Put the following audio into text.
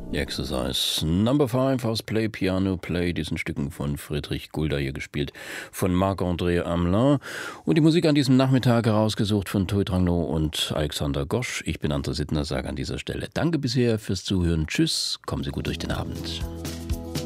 The Exercise Number 5 aus Play Piano Play, diesen Stücken von Friedrich Gulda, hier gespielt von Marc-André Hamelin. Und die Musik an diesem Nachmittag herausgesucht von Toy Dranglo und Alexander Gosch. Ich bin André Sittner, sage an dieser Stelle Danke bisher fürs Zuhören. Tschüss, kommen Sie gut durch den Abend.